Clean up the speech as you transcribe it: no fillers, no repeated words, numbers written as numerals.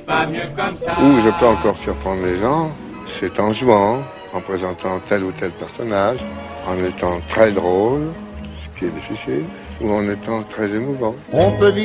pas mieux comme ça. Où je peux encore surprendre les gens, c'est en jouant, en présentant tel ou tel personnage, en étant très drôle, ce qui est difficile, ou en étant très émouvant. On peut vivre